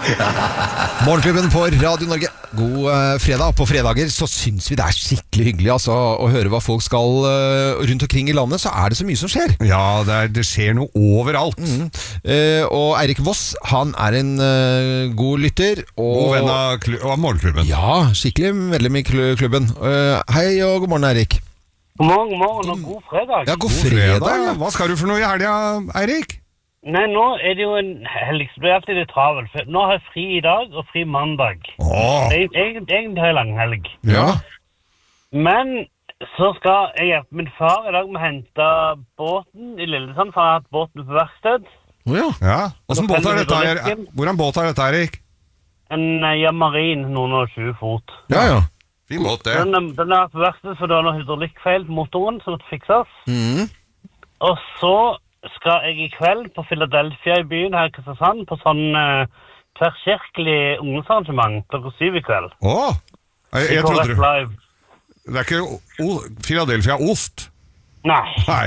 Morgenklubben på Radio Norge. God fredag. På fredager så syns vi det er skikkelig hyggelig altså, å høre hva folk skal rundt omkring i landet. Så er det så mye som skjer. Ja, det skjer noe overalt. Og Eirik Voss, han er en god lytter. God venn av Morgenklubben. Ja, skikkelig medlem i klubben. Hei og god morgen, Eirik. God morgen og god fredag. Ja, god fredag. Ja. Hva skal du for noe i helga, Eirik? Nei, nå er det jo en helg, så det er alltid litt travel. Nå har jeg fri i dag og fri mandag. Egentlig har jeg langhelg. Ja. Men så skal jeg hjelpe min far i dag med å hente båten i Lillesand, for han har hatt båten på verksted. Ja. Hvordan båt er dette? Hvordan båt er dette, Eirik? En Yamarin, noen og 20 fot. Ja. Fin båt, det. Den er på verksted, for det var noe hydraulikkfeil på motoren, så det fikses. Og så skal jeg i kveld på Philadelphia i byen her i Kristiansand på sånn tverrkirkelig ungdomsarrangement klokka 7 i kveld. Jeg trodde du... Live. Det er ikke Philadelphia Ost? Nei.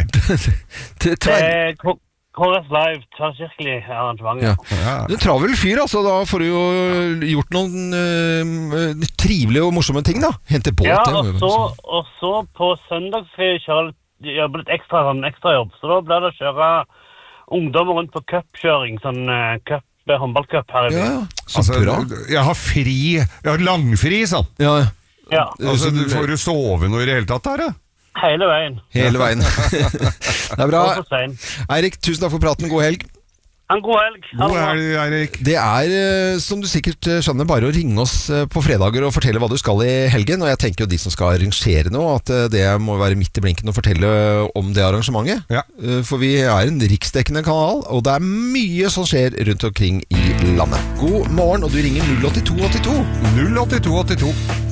KRS Live, tverrkirkelig arrangement. Ja. Du er travel fyr, altså. Da får du jo gjort noen trivelige og morsomme ting, da. Hente båt. Ja, og så på søndag skal jeg jobbe litt ekstra jobb, så da blir det å kjøre ungdommer rundt på cupkjøring, sånn håndballcup her i byen. Så bra. Jeg har langfri, sånn. Ja. Altså, får du sove noe i det hele tatt der, Hele veien. Det er bra. Eirik, tusen takk for praten. God helg. God helg. God helg, Eirik. Det er, som du sikkert skjønner, bare å ringe oss på fredager og fortelle hva du skal i helgen. Og jeg tenker jo de som skal arrangere noe, at det må være midt i blinken å fortelle om det arrangementet. Ja. For vi er en riksdekkende kanal, og det er mye som skjer rundt omkring i landet. God morgen, og du ringer 08282. 08282.